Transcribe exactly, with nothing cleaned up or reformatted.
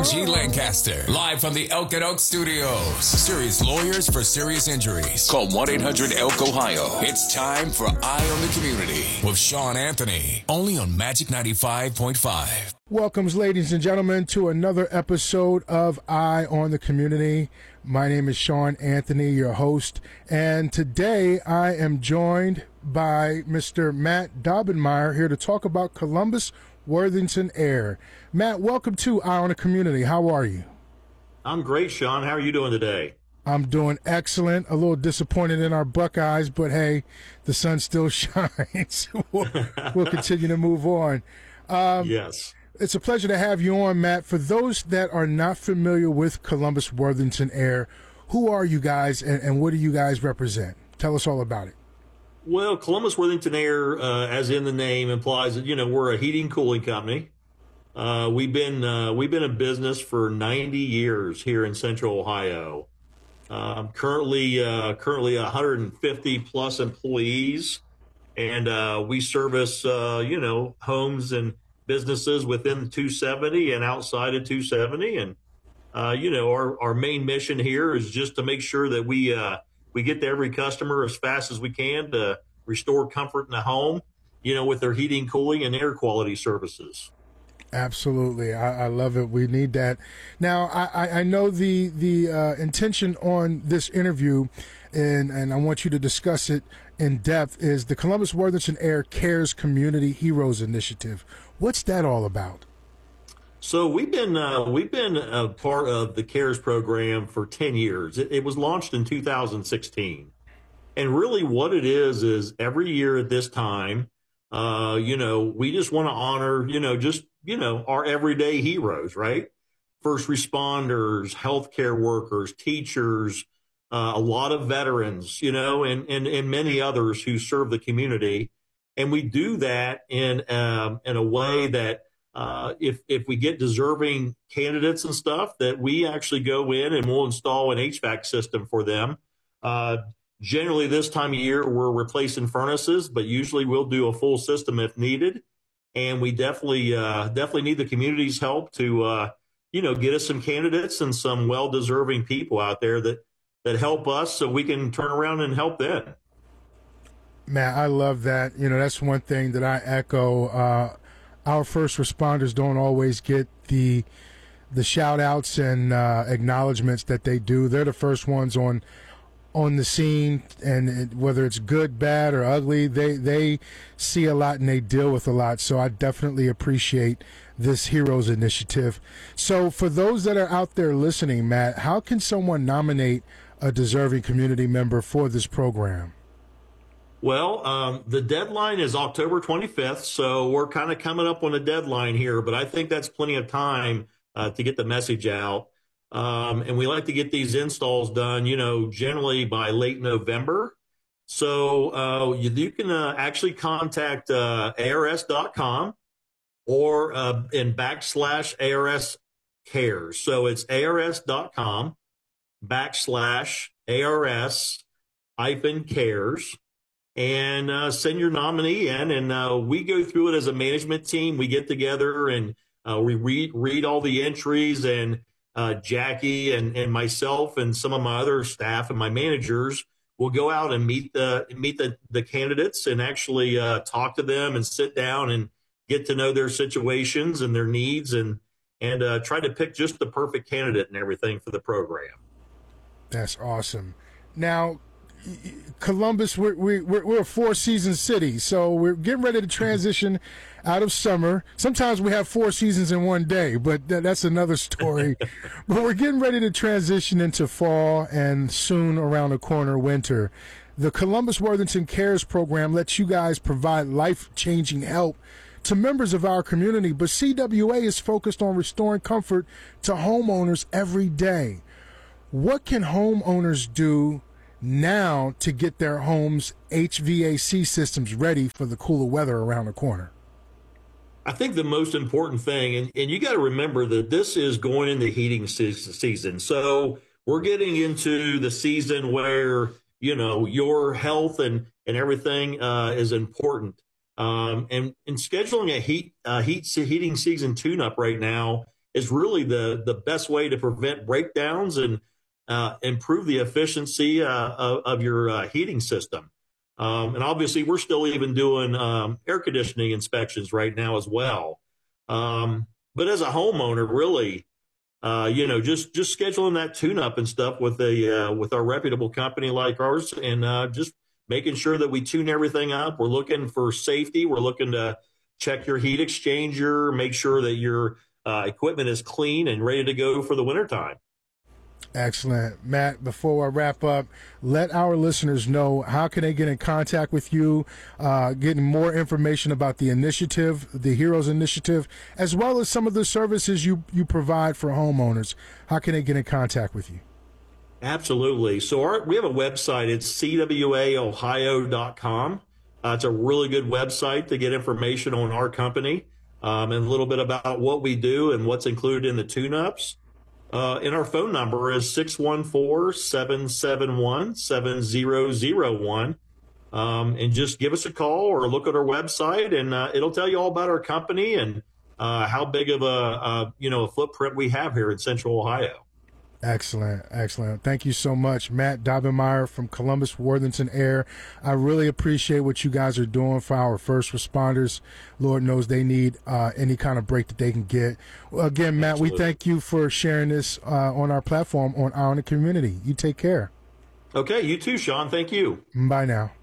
G. Lancaster, live from the Elk and Oak Studios. Serious lawyers for serious injuries. Call one eight hundred elk ohio. It's time for Eye on the Community with Sean Anthony, only on Magic ninety-five point five. Welcomes, ladies and gentlemen, to another episode of Eye on the Community. My name is Sean Anthony, your host, and today I am joined by Mister Matt Daubenmire here to talk about Columbus Worthington Air. Matt, welcome to Eye on the Community. How are you? I'm great, Sean. How are you doing today? I'm doing excellent. A little disappointed in our Buckeyes, but hey, the sun still shines. we'll, we'll continue to move on. Um, yes. It's a pleasure to have you on, Matt. For those that are not familiar with Columbus Worthington Air, who are you guys and, and what do you guys represent? Tell us all about it. Well, Columbus Worthington Air, uh, as in the name implies, that you know we're a heating cooling company. Uh, we've been uh, we've been in business for ninety years here in Central Ohio. Um, currently uh, currently one hundred fifty plus employees, and uh, we service uh, you know homes and businesses within two seventy and outside of two seventy. And uh, you know our our main mission here is just to make sure that we uh, we get to every customer as fast as we can to restore comfort in the home, you know, with their heating, cooling, and air quality services. Absolutely. I, I love it. We need that. Now, I, I know the the uh, intention on this interview, and, and I want you to discuss it in depth, is the Columbus Worthington Air Cares Community Heroes Initiative. What's that all about? So we've been uh, we've been a part of the CARES program for ten years. It, it was launched in two thousand sixteen. And really what it is is every year at this time, uh, you know, we just want to honor, you know, just, you know, our everyday heroes, right? First responders, healthcare workers, teachers, uh, a lot of veterans, you know, and, and, and many others who serve the community. And we do that in, um, in a way that Uh, if if we get deserving candidates and stuff, that we actually go in and we'll install an H V A C system for them. Uh, generally, this time of year, we're replacing furnaces, but usually we'll do a full system if needed. And we definitely uh, definitely need the community's help to uh, you know get us some candidates and some well-deserving people out there that that help us so we can turn around and help them. Matt, I love that. You know, that's one thing that I echo. Uh, Our first responders don't always get the the shout outs and uh, acknowledgments that they do. They're the first ones on on the scene, and it, whether it's good, bad, or ugly, they they see a lot and they deal with a lot. So I definitely appreciate this Heroes Initiative. So for those that are out there listening, Matt, how can someone nominate a deserving community member for this program? Well, um, the deadline is October twenty-fifth, so we're kind of coming up on a deadline here, but I think that's plenty of time uh, to get the message out. Um, and we like to get these installs done, you know, generally by late November. So uh, you, you can uh, actually contact uh, A R S dot com or uh, in backslash A R S cares. So it's A R S dot com backslash A R S hyphen cares. And uh, send your nominee in, and uh, we go through it as a management team. We get together and uh, we read read all the entries, and uh, Jackie and, and myself and some of my other staff and my managers will go out and meet the meet the, the candidates and actually uh, talk to them and sit down and get to know their situations and their needs, and and uh, try to pick just the perfect candidate and everything for the program. That's awesome. Now, Columbus, we're, we're, we're a four-season city, so we're getting ready to transition out of summer. Sometimes we have four seasons in one day, but th- that's another story. But we're getting ready to transition into fall and soon around the corner, winter. The Columbus Worthington Cares program lets you guys provide life-changing help to members of our community, but C W A is focused on restoring comfort to homeowners every day. What can homeowners do now to get their homes' H V A C systems ready for the cooler weather around the corner? I think the most important thing, and, and you got to remember that this is going into heating season. So we're getting into the season where, you know, your health and, and everything uh, is important. Um, and, and scheduling a heat, uh, heat heating season tune-up right now is really the, the best way to prevent breakdowns and uh, improve the efficiency uh, of, of your uh, heating system. Um, and obviously, we're still even doing um, air conditioning inspections right now as well. Um, but as a homeowner, really, uh, you know, just just scheduling that tune-up and stuff with a uh, with our reputable company like ours, and uh, just making sure that we tune everything up. We're looking for safety. We're looking to check your heat exchanger, make sure that your uh, equipment is clean and ready to go for the wintertime. Excellent. Matt, before I wrap up, let our listeners know how can they get in contact with you, uh, getting more information about the initiative, the Heroes Initiative, as well as some of the services you, you provide for homeowners. How can they get in contact with you? Absolutely. So our, we have a website. It's C W A Ohio dot com. Uh, it's a really good website to get information on our company um, and a little bit about what we do and what's included in the tune-ups. Uh, and our phone number is six one four, seven seven one, seven zero zero one. Um, and just give us a call or look at our website, and uh, it'll tell you all about our company and uh, how big of a, a you know a footprint we have here in Central Ohio. Excellent, excellent. Thank you so much, Matt Daubenmire from Columbus Worthington Air. I really appreciate what you guys are doing for our first responders. Lord knows they need uh, any kind of break that they can get. Well, again, Matt, Absolutely. We thank you for sharing this uh, on our platform on Eye on the Community. You take care. Okay, you too, Sean. Thank you. Bye now.